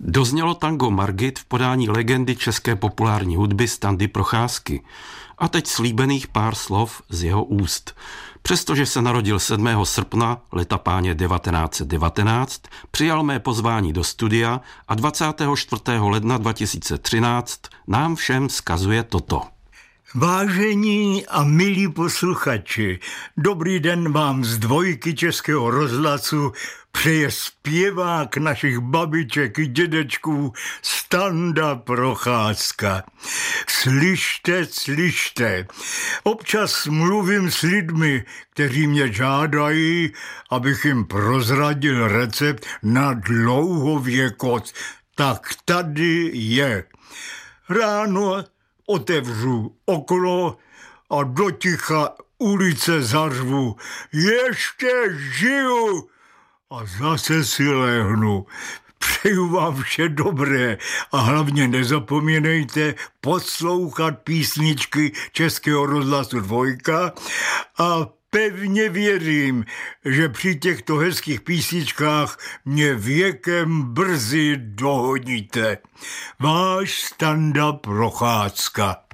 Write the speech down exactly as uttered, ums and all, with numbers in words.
Doznělo tango Margit v podání legendy české populární hudby Standy Procházky. A teď slíbených pár slov z jeho úst. Přestože se narodil sedmého srpna leta páně devatenáct set devatenáct, přijal mé pozvání do studia a dvacátého čtvrtého ledna dva tisíce třináct nám všem vzkazuje toto. Vážení a milí posluchači, dobrý den vám z dvojky Českého rozhlasu přeje zpěvák našich babiček i dědečků Standa Procházka. Slyšte, slyšte, občas mluvím s lidmi, kteří mě žádají, abych jim prozradil recept na dlouhověkost. Tak tady je. Ráno otevřu okno a do ticha ulice zařvu. Ještě žiju! A zase si lehnu. Přeju vám vše dobré a hlavně nezapomínejte poslouchat písničky Českého rozhlasu Dvojka a pevně věřím, že při těchto hezkých písničkách mě věkem brzy dohoníte. Váš Standa Procházka.